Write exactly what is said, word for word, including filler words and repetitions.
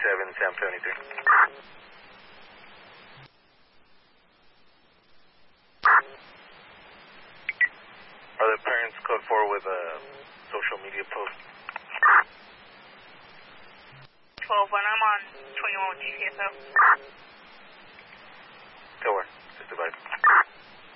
seven, Sam seventy-three. Are the parents code four with a social media post? twelve one, I'm on twenty-one with G C S O. Go where? Just divide.